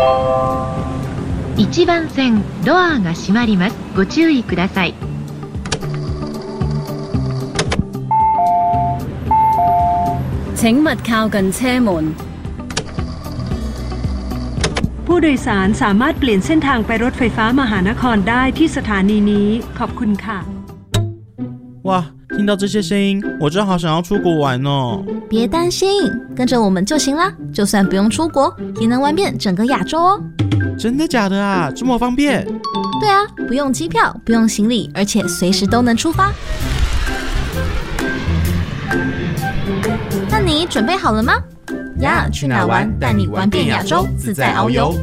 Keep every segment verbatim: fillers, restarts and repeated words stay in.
一番線ドアが閉まります。ご注意ください。 請勿靠近車門。 ผู้โดยสารสามารถเปลี่ยนเส้นทางไปรถไฟฟ้ามหานครได้ที่สถานีนี้ขอบคุณค่ะ哇，听到这些声音，我真好想要出国玩哦。 别担心，跟着我们就行啦，就算不用出国，也能玩遍整个亚洲哦。 真的假的啊？这么方便？ 对啊，不用机票，不用行李，而且随时都能出发。那你准备好了吗？呀，去哪玩？带你玩遍亚洲，自在遨游。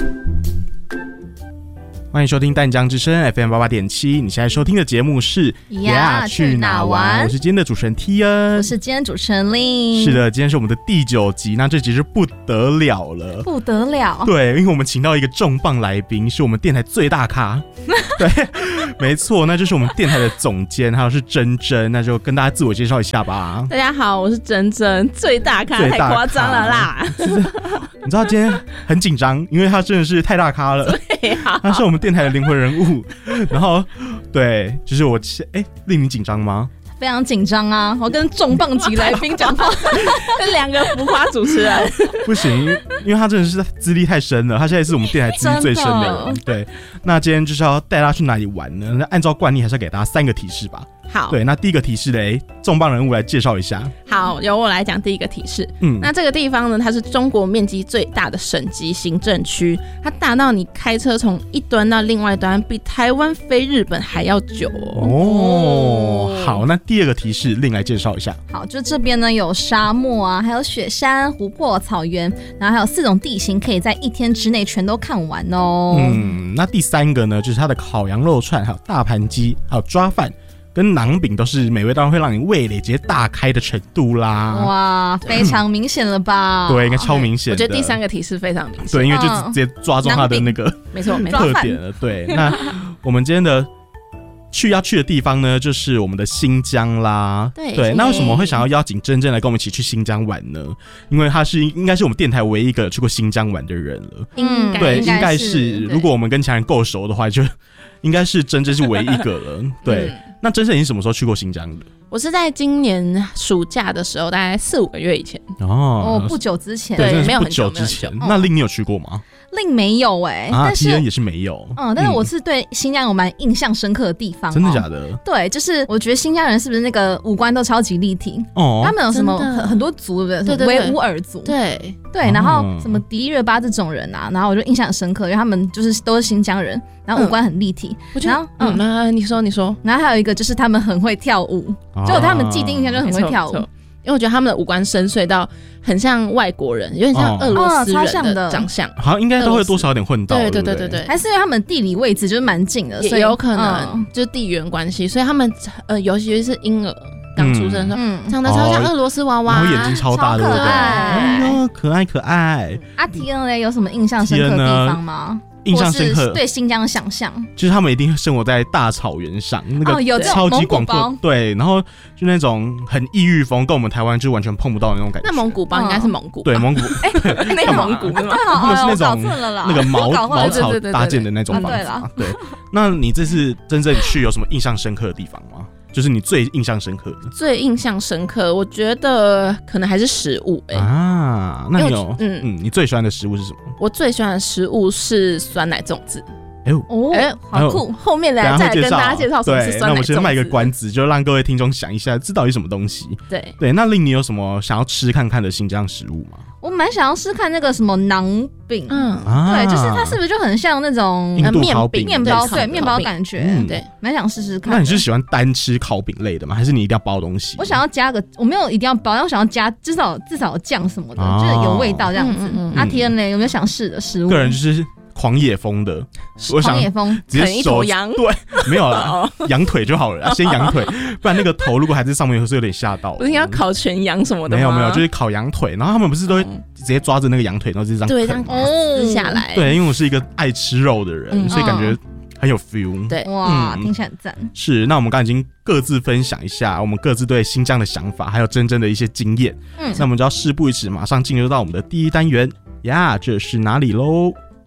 欢迎收听淡江之声 F M 八八点七，你现在收听的节目是呀去哪玩？ 我是今天的主持人 T N， 我是今天主持人 Lin。 是的，今天是我们的第九集，那这集是不得了了， 不得了。 对，因为我们请到一个重磅来宾，是我们电台最大咖。对，没错，那就是我们电台的总监，还有是珍珍，那就跟大家自我介绍一下吧。 大家好，我是珍珍，最大咖，太夸张了啦！ 你知道今天很紧张，因为他真的是太大咖了。 对啊， 他是我们电台的灵魂人物。然后，对，就是我，哎，令你紧张吗？ 非常紧张啊！我跟重磅级来宾讲话， 跟两个浮夸主持人不行，因为他真的是资历太深了，他现在是我们电台资历最深的人。对，那今天就是要带他去哪里玩呢？那按照惯例还是要给大家三个提示吧。 好， 对，那第一个提示嘞，重磅人物来介绍一下。 好，由我来讲第一个提示。嗯，那这个地方呢，它是中国面积最大的省级行政区，它大到你开车从一端到另外一端，比台湾飞日本还要久哦。 哦，好，那第二个提示，另来介绍一下。 好，就这边呢有沙漠啊，还有雪山、湖泊、草原，然后还有四种地形，可以在一天之内全都看完哦。 嗯，那第三个呢，就是它的烤羊肉串，还有大盘鸡，还有抓饭。跟馕饼都是美味到会让你味蕾直接大开的程度啦！ 哇，非常明显了吧？ 对，应该超明显的。 我觉得第三个提示非常明显， 对，因为就直接抓中它的那个、嗯、 没错特点了。对，那我们今天的去要去的地方呢，就是我们的新疆啦。 对对，那为什么会想要邀请珍珍来跟我们一起去新疆玩呢？因为他是应该是我们电台唯一一个去过新疆玩的人了。 嗯， 对，应该是。如果我们跟其他人够熟的话，就应该是珍珍是唯一一个了。对。嗯，那珍珍你什么时候去过新疆的？ 我是在今年暑假的时候，大概四五个月以前。 哦，哦不久之前。 对，没有很久之前。那令你有去过吗？ 令没有哎、欸， 啊但是 T N 也是没有。 嗯，但是我是对新疆有蛮印象深刻的地方、哦。 真的假的？ 对，就是我觉得新疆人是不是那个五官都超级立体？哦，他们有什么 很, 很多族的，对不对？维吾尔族。 对对，然后什么迪丽热巴这种人啊，然后我就印象很深刻，因为他们就是都是新疆人，然后五官很立体。 嗯、然后嗯，那、嗯、你说你说， 然后还有一个就是他们很会跳舞，哦、就他们既定印象就很会跳舞。 因为我觉得他们的五官深邃到很像外国人，有点像俄罗斯人的长相， 哦、好像应该都会多少有点混到。 对对对对对， 还是因为他们地理位置就是蛮近的，所以也有可能、嗯、就是地缘关系，所以他们呃，尤其是婴儿刚出生的时候，嗯、长得超像俄罗斯娃娃， 然后眼睛超大，对不对？哎呦，可爱可爱。 阿 T N 嘞，有什么印象深刻的地方吗？ 印象深刻， 对新疆的想象， 就是他们一定生活在大草原上，那个超级广阔、哦，对，然后就那种很异域风，跟我们台湾就完全碰不到的那种感觉。 那蒙古包应该是蒙古， 对，蒙古， 哎，内蒙古是吗？ 他们是那种那个毛毛草搭建的那种房子嘛。对，那你这次真正去有什么印象深刻的地方吗？就是你最印象深刻的， 最印象深刻，我觉得可能还是食物哎、欸、 啊，那你有嗯嗯，你最喜欢的食物是什么？ 我最喜欢的食物是酸奶粽子。 哎呦哦，哎、欸，好酷！ 后面来再来跟大家介绍什么是酸奶粽子。 那我们先卖个关子，就让各位听众想一下，这到底什么东西？ 对对，那令你有什么想要吃看看的新疆食物吗？ 我蛮想要试看那个什么馕饼，嗯，对，就是它是不是就很像那种印度烤饼、 面包，对，面包感觉，嗯、对，蛮想试试看。 那你是喜欢单吃烤饼类的吗？还是你一定要包东西？ 我想要加个，我没有一定要包，但我想要加至少至少有酱什么的，哦、就是有味道这样子。嗯嗯嗯、阿 T N 呢，有没有想试的食物？ 个人就是狂野风的，我想狂野风直接手羊， 对，没有啦，羊腿就好了，先羊腿，不然那个头如果还在上面，有时候有点吓到。 不是应该烤全羊什么的吗？ 没有没有，就是烤羊腿，然后他们不是都会直接抓着那个羊腿，然后就这样对这样撕下来。 对，因为我是一个爱吃肉的人，嗯、所以感觉很有 feel。 对， 哇，嗯、听起来很赞。 是，那我们刚才已经各自分享一下我们各自对新疆的想法，还有真正的一些经验。嗯，那我们就要事不宜迟，马上进入到我们的第一单元呀，这是哪里喽？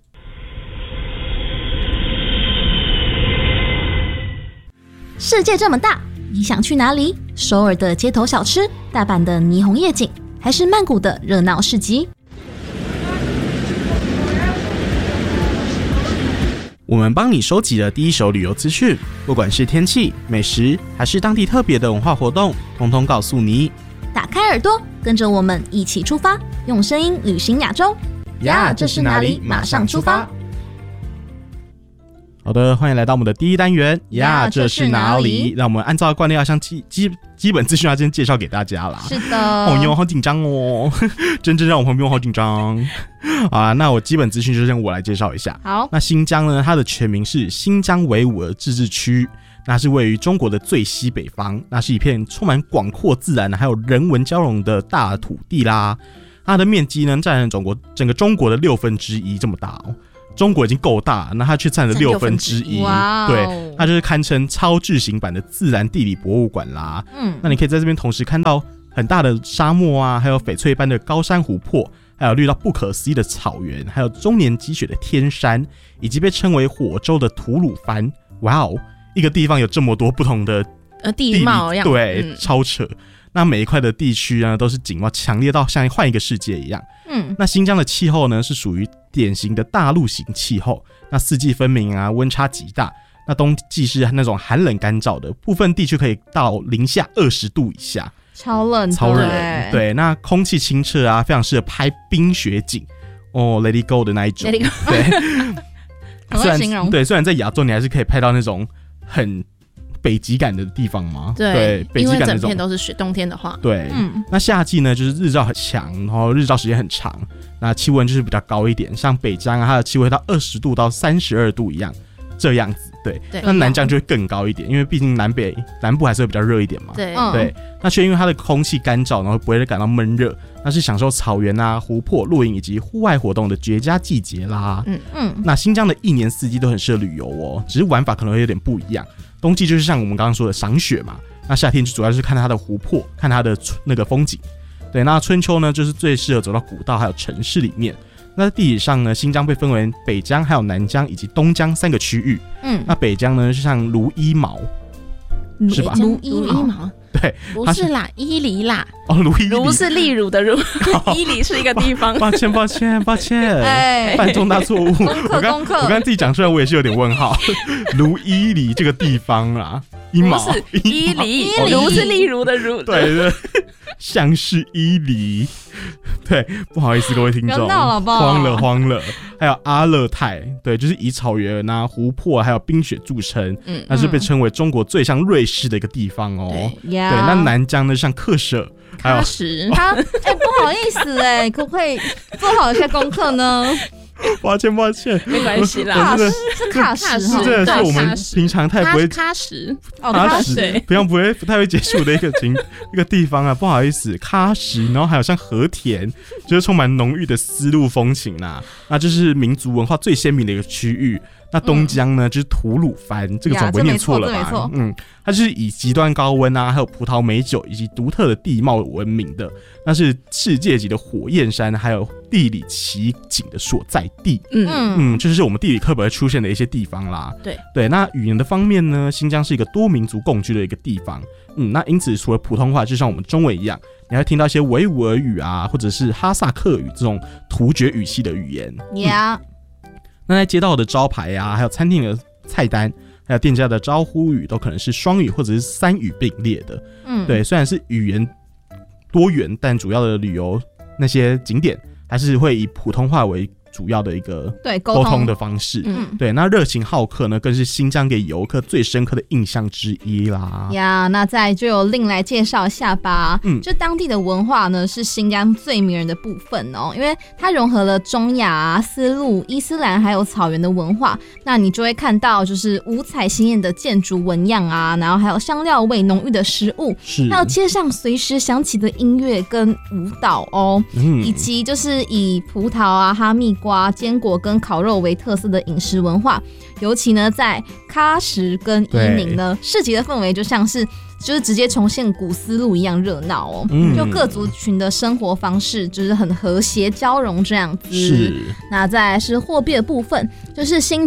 世界这么大，你想去哪里？首尔的街头小吃，大阪的霓虹夜景，还是曼谷的热闹市集？ 我们帮你收集了第一手旅游资讯，不管是天气、美食，还是当地特别的文化活动，通通告诉你。 打开耳朵，跟着我们一起出发，用声音旅行亚洲。 呀，这是哪里？马上出发。好的，欢迎来到我们的第一单元。呀，这是哪里？让我们按照惯例，要向基基基本资讯要先介绍给大家啦。 是的。 哦哟，好紧张哦，真正让我旁边好紧张。啊，那我基本资讯就让我来介绍一下。 好， 那新疆呢，它的全名是新疆维吾尔自治区，那是位于中国的最西北方，那是一片充满广阔自然还有人文交融的大土地啦。它的面积呢，占了整个整个中国的六分之一这么大哦。中国已经够大，那它却占了六分之一，对，它就是堪称超巨型版的自然地理博物馆啦。嗯，那你可以在这边同时看到很大的沙漠啊，还有翡翠般的高山湖泊，还有绿到不可思议的草原，还有终年积雪的天山，以及被称为火州的吐鲁番。哇哦，一个地方有这么多不同的呃地貌样， 对，嗯、超扯。那每一块的地区呢，都是景貌强烈到像换一个世界一样。嗯，那新疆的气候呢，是属于典型的大陆型气候，那四季分明啊，温差极大。那冬季是那种寒冷干燥的，部分地区可以到零下二十度以下， 超冷， 超冷。对，那空气清澈啊，非常适合拍冰雪景哦 ，Let it go 的那一种。Let it go 对， 很会形容。 对，虽然在亚洲你还是可以拍到那种很北极感的地方吗？ 对， 对，北极感那种， 因为整片都是雪。冬天的话， 对，嗯，那夏季呢，就是日照很强，然后日照时间很长，那气温就是比较高一点，像北疆啊，它的气温到二十度到三十二度一样，这样子。对，对，那南疆就会更高一点，因为毕竟南北南部还是会比较热一点嘛。 对， 对，那却因为它的空气干燥，然后不会感到闷热，那是享受草原啊、湖泊、露营以及户外活动的绝佳季节啦。嗯嗯，那新疆的一年四季都很适合旅游哦，只是玩法可能会有点不一样。冬季就是像我们刚刚说的赏雪嘛，那夏天就主要是看它的湖泊，看它的那个风景。对，那春秋呢，就是最适合走到古道还有城市里面。那在地理上呢，新疆被分为北疆、还有南疆以及东疆三个区域。嗯，那北疆呢，是像卢伊毛，是吧？ 卢伊毛， 对， 不是啦，伊犁啦。 哦，卢伊卢是例如的如，伊犁是一个地方。 抱歉，抱歉，抱歉，哎，犯重大错误。我刚我刚刚自己讲出来，我也是有点问号。卢伊犁这个地方啊，伊毛， 不是伊犁，如是例如的如， 对对。像是伊犁，对，不好意思各位听众，慌了慌了。还有阿勒泰，对，就是以草原啊、湖泊还有冰雪著称，嗯，那是被称为中国最像瑞士的一个地方哦。对，对，那南疆呢，像克什、 喀什， 他哎、欸，不好意思哎、欸，可不可以做好一下功课呢？ 抱歉抱歉， 没关系啦。 是喀什， 是真的是我们平常太不会喀什， 喀什，平常不会不太会接触的一个景一个地方啊，不好意思，喀什，然后还有像和田，就是充满浓郁的丝路风情啦、啊，那就是民族文化最鲜明的一个区域。那东疆呢，就是吐鲁番，这个总不会念错了吧？嗯，它就是以极端高温啊，还有葡萄美酒以及独特的地貌闻名的，那是世界级的火焰山，还有地理奇景的所在地。嗯嗯，这就是我们地理课本会出现的一些地方啦。 对对，那语言的方面呢，新疆是一个多民族共居的一个地方。嗯，那因此除了普通话，就像我们中文一样，你还会听到一些维吾尔语啊，或者是哈萨克语这种突厥语系的语言。 Yeah。嗯， 那在街道的招牌啊，还有餐厅的菜单，还有店家的招呼语，都可能是双语或者是三语并列的。嗯，对，虽然是语言多元，但主要的旅游那些景点还是会以普通话为主要的一个对沟通的方式。嗯，对，那热情好客呢，更是新疆给游客最深刻的印象之一啦。 呀，那再就由令来介绍一下吧。嗯，就当地的文化呢，是新疆最迷人的部分哦，因为它融合了中亚、啊、丝路、伊斯兰还有草原的文化。那你就会看到，就是五彩鲜艳的建筑纹样啊，然后还有香料味浓郁的食物，还有街上随时响起的音乐跟舞蹈哦，嗯、以及就是以葡萄啊、哈密瓜、坚果跟烤肉为特色的饮食文化，尤其呢在喀什跟伊宁呢，市集的氛围就像是就是直接重现古丝路一样热闹哦、嗯，就各族群的生活方式就是很和谐交融这样子。 是， 那再来是货币的部分，就是新疆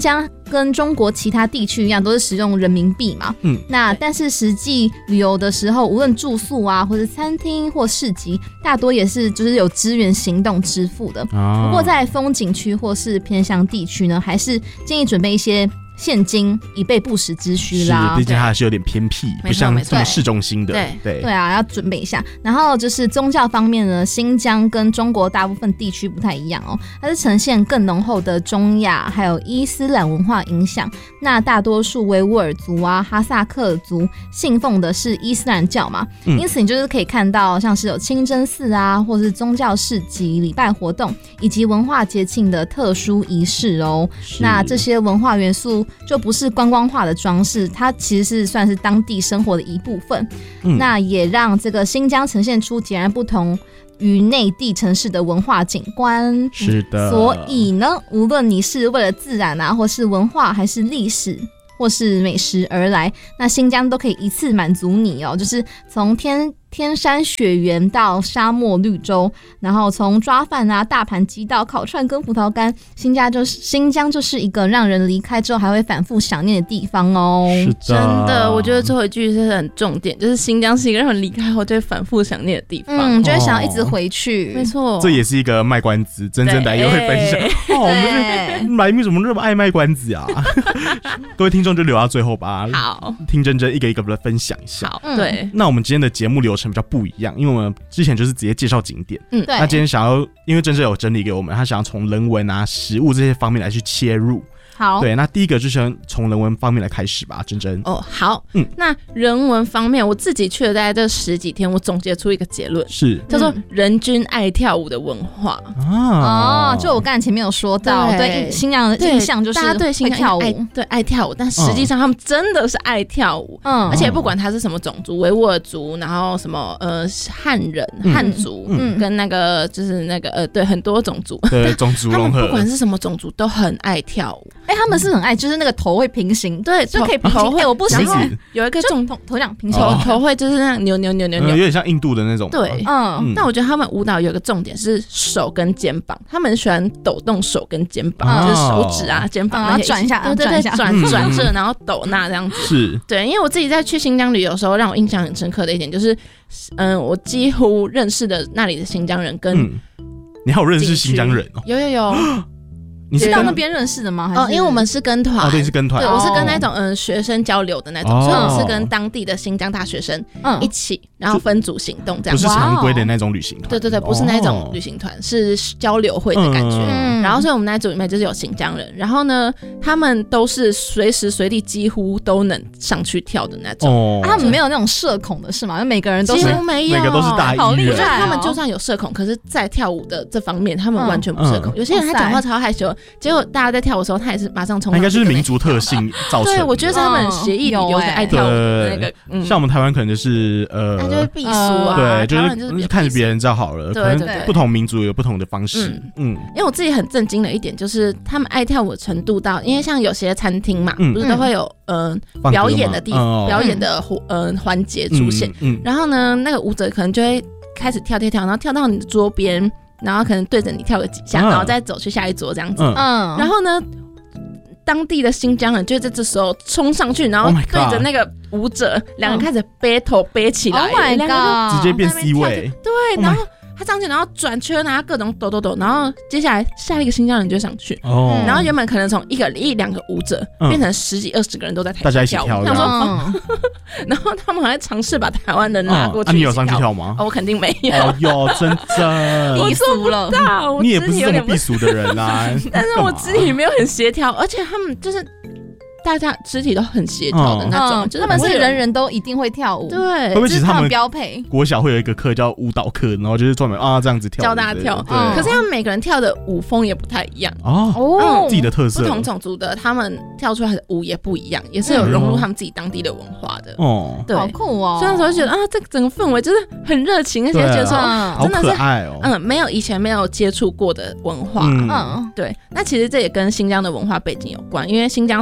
跟中国其他地区一样，都是使用人民币嘛。嗯，那但是实际旅游的时候，无论住宿啊，或者餐厅或市集，大多也是就是有支援行动支付的。哦、不过在风景区或是偏乡地区呢，还是建议准备一些现金以备不时之需啦。 是，毕竟它还是有点偏僻，不像这么市中心的。 对 对, 对啊，要准备一下。然后就是宗教方面呢，新疆跟中国大部分地区不太一样哦，它是呈现更浓厚的中亚还有伊斯兰文化影响。那大多数维吾尔族啊、哈萨克族信奉的是伊斯兰教嘛，嗯、因此你就是可以看到像是有清真寺啊，或是宗教市集、礼拜活动以及文化节庆的特殊仪式哦。那这些文化元素就不是观光化的装饰，它其实是算是当地生活的一部分。嗯、那也让这个新疆呈现出截然不同于内地城市的文化景观。 是的， 所以呢，无论你是为了自然啊，或是文化，还是历史，或是美食而来，那新疆都可以一次满足你哦。就是从天天山雪原到沙漠绿洲，然后从抓饭啊、大盘鸡到烤串跟葡萄干，新疆就是新疆就是一个让人离开之后还会反复想念的地方哦。 是的， 真的，我觉得最后一句是很重点，就是新疆是一个让人离开后就会反复想念的地方， 嗯，就会想要一直回去。 没错， 这也是一个卖关子，真正的也会分享。哦，我们来宾怎么那么爱卖关子啊？各位听众就留到最后吧。 好， 听真真一个一个的分享一下。 好，对。 那我们今天的节目流程比较不一样，因为我们之前就是直接介绍景点，嗯，对。那今天想要，因为真真有整理给我们，他想要从人文啊、食物这些方面来去切入。 好， 对，那第一个就先从人文方面来开始吧，真真。 哦，好，嗯，那人文方面，我自己去了大概这十几天，我总结出一个结论， 是叫做人均爱跳舞的文化。 哦，就我刚才前面有说到，对新疆的印象就是大家对新疆跳舞， 对爱跳舞，但实际上他们真的是爱跳舞，嗯，而且不管他是什么种族，维吾尔族，然后什么呃汉人、汉族，嗯，跟那个就是那个呃对很多种族， 对种族融合， 他们不管是什么种族都很爱跳舞。 哎、欸，他们是很爱，就是那个头会平行， 对， 就可以平行。哎、欸，我不行， 有一个重头头这样平行， 头头会就是那样扭扭扭扭扭， 有点像印度的那种。 对，嗯。但我觉得他们舞蹈有一个重点是手跟肩膀，他们喜欢抖动手跟肩膀，嗯、就是手指啊、肩膀， 然后转一下， 对对对，转转着，然后抖那这样子。 是， 对，因为我自己在去新疆旅游的时候，让我印象很深刻的一点就是，嗯，我几乎认识的那里的新疆人跟、嗯， 你还有认识新疆人哦？ 有有有。 你是到那边认识的吗？还是哦，因为我们是跟团， 哦，对，是跟团， 对，我是跟那种嗯、呃、学生交流的那种，哦、所以我是跟当地的新疆大学生一起，嗯、然后分组行动这样， 不是常规的那种旅行团， 对对对，不是那种旅行团，哦、是交流会的感觉。嗯、然后所以我们那组里面就是有新疆人，然后呢，他们都是随时随地几乎都能上去跳的那种。 哦啊、他们没有那种社恐的是吗？每个人都是几乎没有， 每个都是大艺人。 好厉害、哦！ 我觉得他们就算有社恐，可是在跳舞的这方面，他们完全不社恐。嗯、有些人他讲话超害羞，结果大家在跳舞的时候，他也是马上冲。 应该就是民族特性造成的。 对，我觉得是他们协议里有爱跳舞的那个。 嗯、像我们台湾可能就是呃， 他就会避俗啊， 对，就是看着别人就好了。 对对对，不同民族有不同的方式。嗯， 因为我自己很震惊的一点就是，他们爱跳舞的程度到，因为像有些餐厅嘛，不是都会有呃表演的地方、表演的呃环节出现，然后呢，那个舞者可能就会开始跳跳跳，然后跳到你的桌边。然后可能对着你跳个几下，嗯、然后再走去下一桌这样子。嗯，然后呢，当地的新疆人就在这时候冲上去，然后对着那个舞者，两、oh、个人开始 battle 背起来 ，Oh my god， 直接变 C 位。 对，然后。他上去，然后转圈，然后各种抖抖抖，然后接下来下一个新疆人就上去，哦、然后原本可能从一个一两个舞者、嗯、变成十几二十个人都在台大家一起跳舞， 想说、嗯，然后他们还尝试把台湾人拉过去、 嗯啊，你有上去跳吗？ 哦，我肯定没有。 哦哟，真的， 我做不到， 你也不是这么避俗的人啊。 但是我肢体没有很协调，而且他们就是。大家肢体都很协调的那种， 嗯、就是他们是人人都一定会跳舞， 对， 会不会其实他们标配？ 国小会有一个课叫舞蹈课，然后就是专门啊这样子跳， 教大家跳。 嗯、 可是他们每个人跳的舞风也不太一样哦，嗯、自己的特色， 不同种族的他们跳出来的舞也不一样，也是有融入他们自己当地的文化的。 哦， 对， 好酷哦！ 所以那时候觉得啊，这个整个氛围就是很热情，而且觉得说、 啊、 真的是好可爱哦， 嗯，没有以前没有接触过的文化。嗯，对。那其实这也跟新疆的文化背景有关，因为新疆是一个很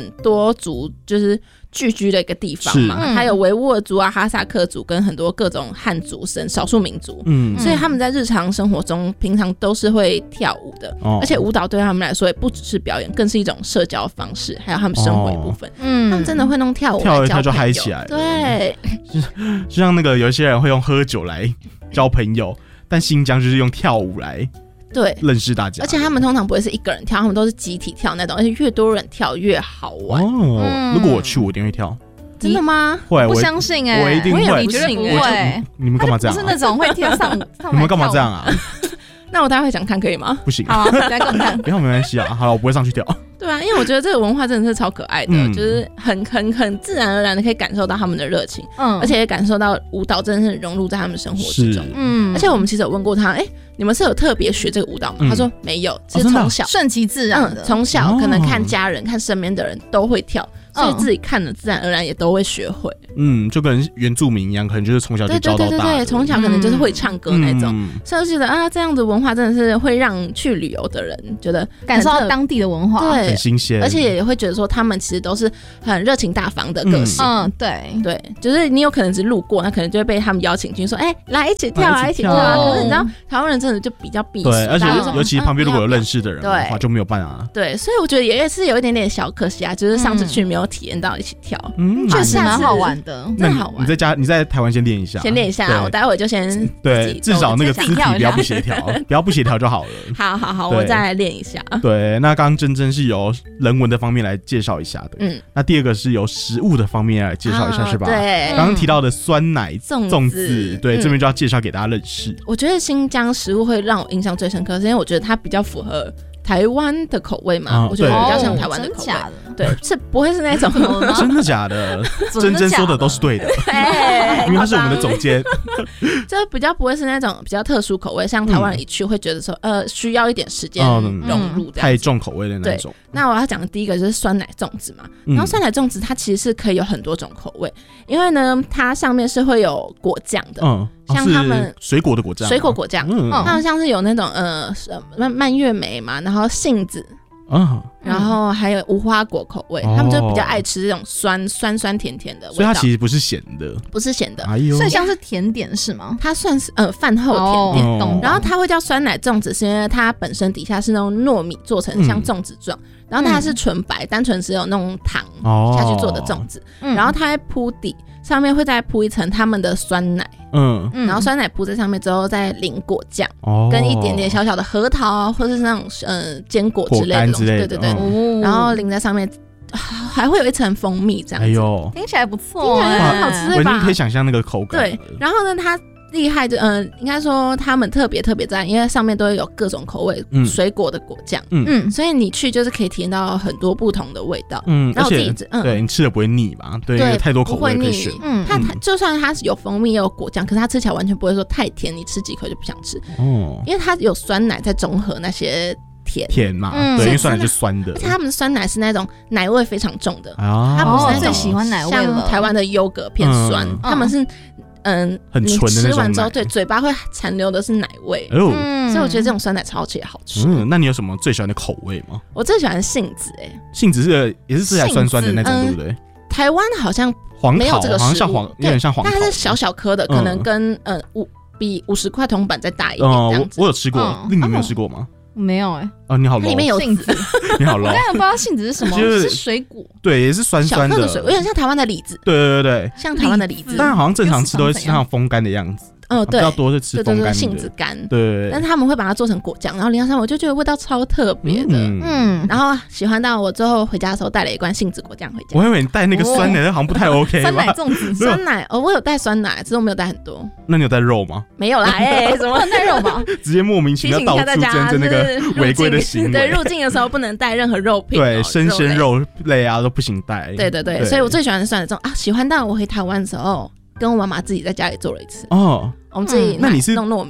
多族就是聚居的一个地方嘛，它有维吾尔族啊、哈萨克族跟很多各种汉族生少数民族，嗯，所以他们在日常生活中平常都是会跳舞的，哦、而且舞蹈对他们来说也不只是表演，更是一种社交方式，还有他们生活一部分。嗯、哦，他们真的会弄跳舞， 跳一跳就嗨起来了。 对， 就就像那个有一些人会用喝酒来交朋友，但新疆就是用跳舞来。 对， 认识大家， 而且他们通常不会是一个人跳，他们都是集体跳那种，而且越多人跳越好玩。哦， 嗯、如果我去，我一定会跳。 真的吗？ 会， 不相信哎、欸， 我一定会， 我绝对不会。 你们干嘛这样、啊？ 不是那种会跳上， 你们干嘛这样啊？ 那我待会想看可以吗？ 不行， 好、啊，来给我们看。 不要，没关系啊。好了，我不会上去跳。 对啊，因为我觉得这个文化真的是超可爱的，嗯、就是很很很自然而然的可以感受到他们的热情，嗯，而且也感受到舞蹈真的是融入在他们生活之中，嗯，而且我们其实有问过他，哎、欸，你们是有特别学这个舞蹈吗？嗯、他说没有，是从小、 哦、顺其自然的， 从、嗯、小可能看家人、哦、看身边的人都会跳。所以自己看了，自然而然也都会学会。 嗯，就跟原住民一样，可能就是从小就教到大。对对对对， 从小可能就是会唱歌那种。嗯、所以我觉得啊，这样的文化真的是会让去旅游的人觉得感受到当地的文化， 对， 很新鲜， 而且也会觉得说他们其实都是很热情大方的个性。 嗯，嗯对对，就是你有可能只路过，那可能就会被他们邀请进去说，哎、欸，来一起跳，来一起跳。可是你知道，台湾人真的就比较避俗， 对，而且尤其旁边如果有认识的人的话，就没有办法。 对，所以我觉得也是有一点点小可惜啊，就是上次去没有体验到一起跳。 嗯，确实蛮好玩的， 真的好玩。 你在家，你在台湾先练一下， 先练一下，我待会就先对，至少那个肢体不要不协调，不要不协调就好了。 好好好，我再来练一下。 对，那刚刚真真是由人文的方面来介绍一下的，嗯，那第二个是由食物的方面来介绍一下，是吧？ 对， 刚刚提到的酸奶、粽子，对，这边就要介绍给大家认识。 我觉得新疆食物会让我印象最深刻，是因为我觉得它比较符合台湾的口味嘛，哦、我觉得比较像台湾的口味，哦、对，是不会是那种真的假的？真真说的都是对的，因为他是我们的总监， 就比较不会是那种比较特殊口味，像台湾人一去会觉得说，呃，需要一点时间融入， 太重口味的那种。 那我要讲的第一个就是酸奶粽子嘛，然后酸奶粽子它其实是可以有很多种口味，因为呢，它上面是会有果酱的，嗯。像他们水果的果酱， 水果果酱，嗯，他们像是有那种呃蔓蔓越莓嘛，然后杏子，嗯，然后还有无花果口味，他们就比较爱吃这种酸酸酸甜甜的味道。 所以它其实不是咸的， 不是咸的， 哎呦，所以像是甜点是吗？ 它算是呃饭后甜点，哦、然后它会叫酸奶粽子，是因为它本身底下是那种糯米做成像粽子状。嗯，然后它是纯白，单纯只有那种糖下去做的粽子，哦、然后它会铺底，上面会再铺一层他们的酸奶，嗯，然后酸奶铺在上面之后再淋果酱，哦、跟一点点小小的核桃啊，或者是那种呃坚果之类的东西，对对对，哦、然后淋在上面。还会有一层蜂蜜这样子，哎呦， 听起来不错， 听起来很好吃， 我已经可以想象那个口感。 对，然后呢，它厉害就嗯、呃，应该说他们特别特别在，因为上面都会有各种口味、嗯、水果的果酱，嗯嗯，所以你去就是可以体验到很多不同的味道，嗯，然后而且嗯，对你吃了不会腻嘛，对，因为太多口味可以选， 嗯，它就算它有蜂蜜也有果酱，可是它吃起来完全不会说太甜，你吃几口就不想吃，哦，因为它有酸奶在中和那些。甜甜嘛，嗯、对，因为酸奶是酸的， 而且他们的酸奶是那种奶味非常重的，啊、它不是那种最喜欢奶味了， 像台湾的优格偏酸，嗯、他们是嗯很纯的那种奶， 你吃完之后对嘴巴会残留的是奶味，哦、嗯，所以我觉得这种酸奶超级好吃。 嗯，那你有什么最喜欢的口味吗？ 我最喜欢杏子，哎， 杏子是也是吃起来酸酸的那种，对不对？ 台湾好像没有这个食物， 好像像黄，有点像黄桃， 但它是小小颗的，可能跟呃五比五十块铜板再大一点这样子。 我有吃过，令你没有吃过吗？ 没有哎、欸， 哦，你好 low， 它里面有杏子， 你好 low， 我刚才不知道杏子是什么，是水果， 对，也是酸酸的， 小颗的水果，有点像台湾的李子， 对对对对， 像台湾的李子， 但好像正常吃都会吃像风干的样子， 嗯，对， 比较多是吃风干的杏子干， 对， 但是他们会把它做成果酱，然后淋上上，我就觉得味道超特别的，嗯，然后喜欢到我最后回家的时候带了一罐杏子果酱回家， 我以为你带那个酸奶，好像不太 OK 吧？ 酸奶粽子， 酸奶，哦，我有带酸奶，只是我没有带很多。 那你有带肉吗？ 没有啦，哎，怎么带肉嘛？ 直接莫名其妙到处增加那个违规的行为。 对，入境的时候不能带任何肉品， 对，生鲜肉类啊都不行带。 对对对，所以我最喜欢的酸奶粽啊，喜欢到我回台湾的时候，跟我妈妈自己在家里做了一次。哦，我们自己那你是弄糯米。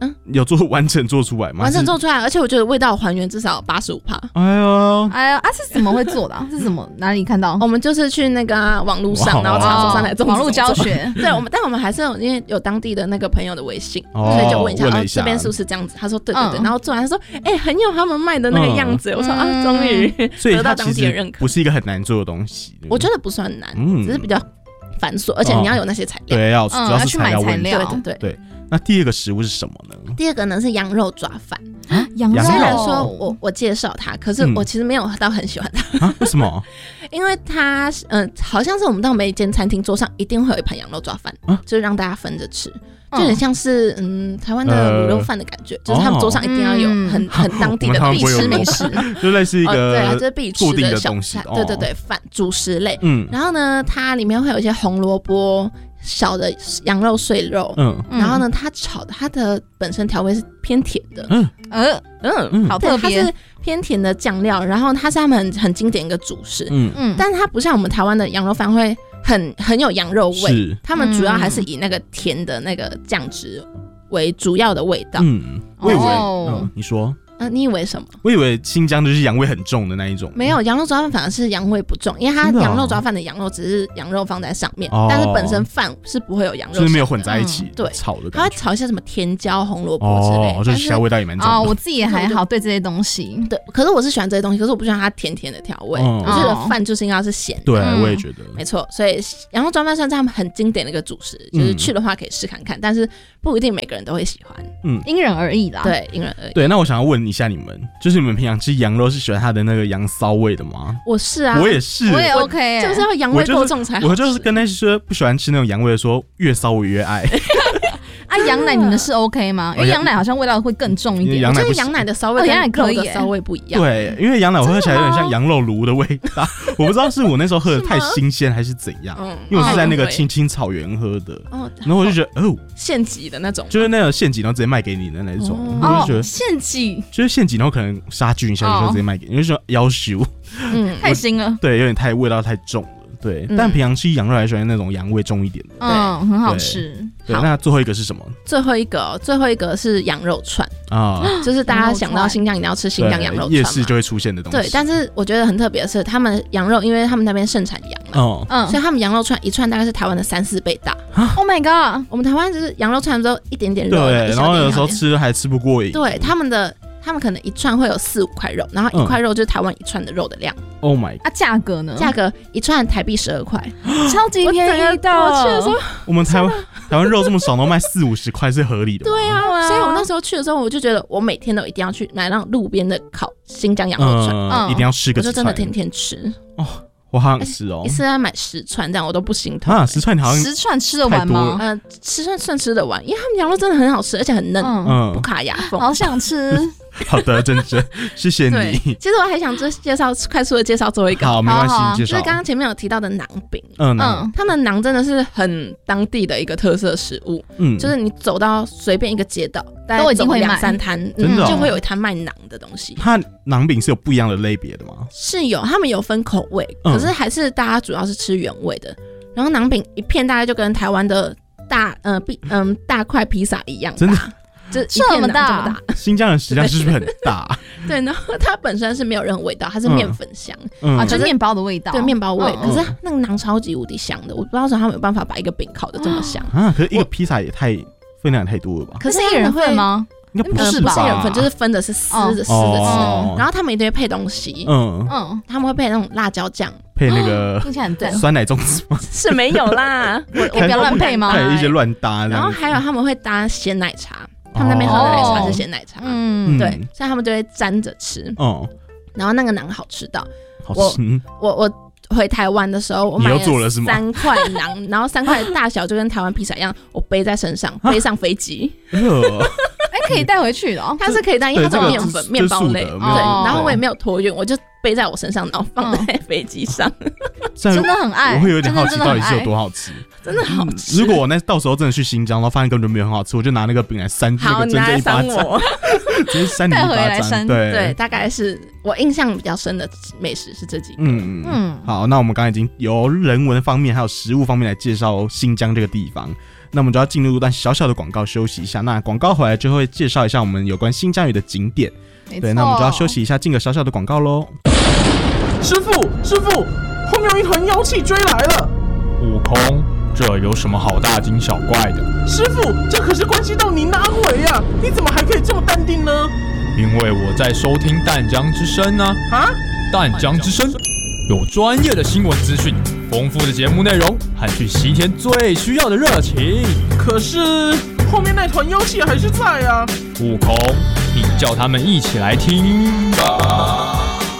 嗯， 有做完整做出来吗？ 完整做出来，而且我觉得味道还原至少八十五趴。 哎呦， 哎呀啊，是怎么会做的、啊？是怎么哪里看到？ 我们就是去那个、啊、网络上，然后查说上来做网络教学。 对，我们但我们还是有因为有当地的那个朋友的微信， 哦、 所以就问一下， 问了一下哦、这边是不是这样子？他说对对对，嗯、然后做完他说，哎、欸，很有他们卖的那个样子。嗯、我说啊，终于得到当地的认可。 不是一个很难做的东西， 我觉得不算难，嗯、只是比较繁琐，而且你要有那些材料。 对，要主要是材料问题。 对对对对。 那第二个食物是什么呢？ 第二个呢是羊肉抓饭。 啊，羊肉。 虽然说我我介绍它，可是我其实没有到很喜欢它。 啊？为什么？ 因为它嗯、呃，好像是我们到每一间餐厅桌上一定会有一盘羊肉抓饭，啊、就是让大家分着吃。就很像是嗯台湾的卤肉饭的感觉，呃、就是他们桌上一定要有很、嗯、很当地的必吃美食， 就类似一个、 哦、对啊，就是必吃的小东西， 哦、对对对，饭主食类。嗯，然后呢，它里面会有一些红萝卜、小的羊肉碎肉，嗯，然后呢，它炒的它的本身调味是偏甜的，嗯呃嗯, 嗯好特别，它是偏甜的酱料，然后它是他们很很经典一个主食，嗯嗯，但是它不像我们台湾的羊肉饭会。很很有羊肉味，他们主要还是以那个甜的那个酱汁为主要的味道。嗯， 我以为，哦、嗯，你说。 呃，你以为什么？ 我以为新疆就是羊味很重的那一种。 没有，羊肉抓饭反而是羊味不重，因为它羊肉抓饭的羊肉只是羊肉放在上面，哦、但是本身饭是不会有羊肉， 就是没有混在一起，嗯、 对， 炒的。 它会炒一些什么甜椒、红萝卜之类的， 哦，就是其他味道也蛮重的。 哦，我自己也还好，对这些东西， 对，可是我是喜欢这些东西，可是我不喜欢它甜甜的调味，哦、我觉得饭就是应该是咸的。 对，我也觉得， 没错。所以羊肉抓饭算是他们很经典的一个主食，就是去的话可以试看看，但是不一定每个人都会喜欢， 嗯，因人而异啦。 对，因人而异。 对，那我想要问一下你们，就是你们平常吃羊肉是喜欢它的那个羊骚味的吗？ 我是啊， 我也是， 我也 OK， 欸、 就是要羊味够重才好吃。 我就是跟那些说不喜欢吃那种羊味的说，越骚我越爱。 啊，羊奶你们是 OK 吗？因为羊奶好像味道会更重一点。 我觉得羊奶的骚味跟肉的骚味不一样。 对，因为羊奶我喝起来有点像羊肉炉的味道，我不知道是我那时候喝的太新鲜还是怎样，因为我是在那个青青草原喝的，然后我就觉得哦， 现挤的那种， 就是那种现挤然后直接卖给你的那种，我就觉得现挤， 就是现挤然后可能杀菌一下就直接卖给你，就说要求， 嗯，太腥了， 对，有点太味道太重了。对，但平常吃羊肉还喜欢那种羊味重一点的， 嗯，很好吃。 对，那最后一个是什么？ 最后一个、哦，最后一个是羊肉串啊，就是大家想到新疆一定要吃新疆羊肉串， 夜市就会出现的东西。 对，但是我觉得很特别的是，他们羊肉，因为他们那边盛产羊嘛，哦，嗯，所以他们羊肉串一串大概是台湾的三四倍大。 Oh my god！ 我们台湾就是羊肉串之后一点点肉， 对，然后有时候吃还吃不过瘾。 对，他们的。他们可能一串会有四五块肉，然后一块肉就是台湾一串的肉的量。 Oh my！ 啊，价格呢？ 价格一串台币十二块， 超级便宜的。 我去的时候， 我们台湾台湾肉这么少，都卖四五十块是合理的。 对啊，所以我那时候去的时候，我就觉得我每天都一定要去买那种路边的烤新疆羊肉串， 嗯，一定要吃个。 我就真的天天吃哦。我好想吃哦， 一次要买十串，这样我都不心疼。 啊，十串你好像十串吃得完吗？ 呃，十串算吃得完，因为他们羊肉真的很好吃，而且很嫩，嗯，不卡牙缝。 好想吃。 好的，珍珍，谢谢你。 其实我还想介绍，快速的介绍最后一个。 好，没关系，介绍。 就是刚刚前面有提到的馕饼，嗯嗯，他们的馕真的是很当地的一个特色食物，嗯，就是你走到随便一个街道，大概走两三摊， 真的就会有一摊卖馕的东西。 它馕饼是有不一样的类别的吗？ 是有，他们有分口味，可是还是大家主要是吃原味的。然后馕饼一片大概就跟台湾的大呃嗯大块披萨一样大。真的。就这么大， 新疆人食量是不是很大？ 对，然后它本身是没有任何味道，它是面粉香啊，就是面包的味道， 对，面包味。可是那个馕超级无敌香的，我不知道说他们有办法把一个饼烤的这么香啊。可是一个披萨也太分量太多了吧？ 可是一人份吗？ 应该不是吧？不是一人份，就是分的是丝的丝的丝，然后他们一定会配东西，嗯嗯，他们会配那种辣椒酱。 配那个听起来很对酸奶粽子吗？ 是没有啦， 我不要乱配吗？ 配一些乱搭， 然后还有他们会搭鲜奶茶。他们那边喝的奶茶是鲜奶茶，嗯，对，所以他们就会沾着吃，哦，然后那个馕好吃到， 好吃。 我我我回台湾的时候，我买了三块馕，然后三块大小就跟台湾披萨一样，我背在身上，背上飞机。 哎，可以带回去的哦， 它是可以带，因为它是面粉面包类，对，然后我也没有托运，我就背在我身上，然后放在飞机上。 真的很爱， 我会有点好奇到底是有多好吃。 真的好吃。 如果我那到时候真的去新疆，然后发现根本就没有很好吃，我就拿那个饼来扇那个珍珍一巴掌，直接扇你一巴掌。对对，大概是我印象比较深的美食是这几个。 嗯嗯。好，那我们刚才已经由人文方面还有食物方面来介绍新疆这个地方，那我们就要进入一段小小的广告休息一下。那广告回来就会介绍一下我们有关新疆语的景点。对，那我们就要休息一下，进个小小的广告喽。 师傅，师傅，后面有一团妖气追来了。 悟空，这有什么好大惊小怪的？ 师傅，这可是关系到你哪回呀、啊？你怎么还可以这么淡定呢？ 因为我在收听淡江之声呢、啊。 啊？ 淡江之声有专业的新闻资讯，丰富的节目内容，和去西天最需要的热情。 可是后面那团妖气还是在啊。 悟空，你叫他们一起来听吧。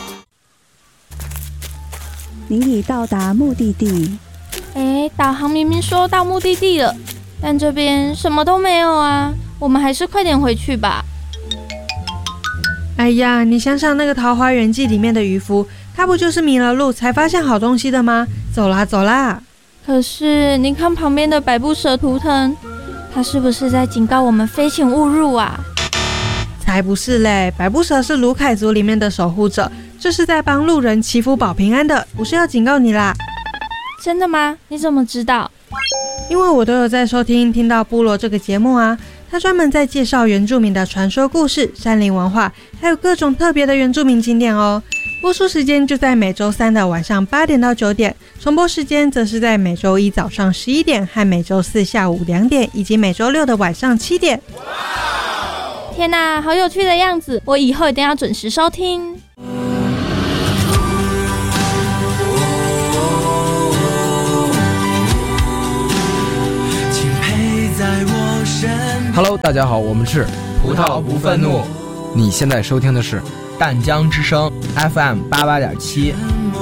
您已到达目的地。 哎，导航明明说到目的地了，但这边什么都没有啊！我们还是快点回去吧。 哎呀，你想想那个《桃花源记》里面的渔夫，他不就是迷了路才发现好东西的吗？走啦走啦！ 可是你看旁边的百步蛇图腾，他是不是在警告我们飞行勿入啊？ 才不是嘞！百步蛇是卢凯族里面的守护者，这是在帮路人祈福保平安的，不是要警告你啦。 真的吗？你怎么知道？ 因为我都有在收听听到部落这个节目啊，他专门在介绍原住民的传说故事、山林文化，还有各种特别的原住民景点哦。播出时间就在每周三的晚上八点到九点，重播时间则是在每周一早上十一点和每周四下午两点，以及每周六的晚上七点。 天哪，好有趣的样子！我以后一定要准时收听。 Hello， 大家好，我们是葡萄不愤怒。 你现在收听的是淡江之声 F M 八八点七。